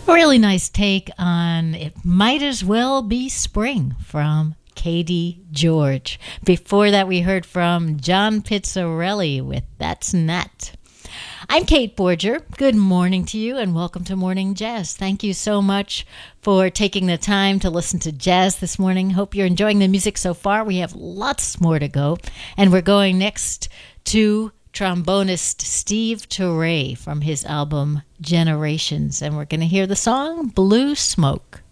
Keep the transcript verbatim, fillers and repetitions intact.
Really nice take on It Might As Well Be Spring from Katie George. Before that, we heard from John Pizzarelli with That's Nat. I'm Kate Borger. Good morning to you and welcome to Morning Jazz. Thank you so much for taking the time to listen to jazz this morning. Hope you're enjoying the music so far. We have lots more to go, and we're going next to trombonist Steve Turre from his album Generations, and we're going to hear the song Blue Smoke.